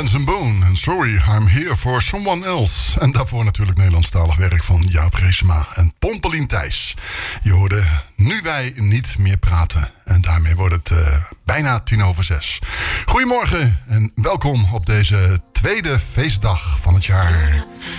Benson Boone. En Sorry, I'm here for someone else. En daarvoor natuurlijk Nederlandstalig werk van Jaap Reesema en Pommelien Thijs. Je hoorde Nu Wij Niet Meer Praten. En daarmee wordt het bijna 5:10. Goedemorgen en welkom op deze tweede feestdag van het jaar.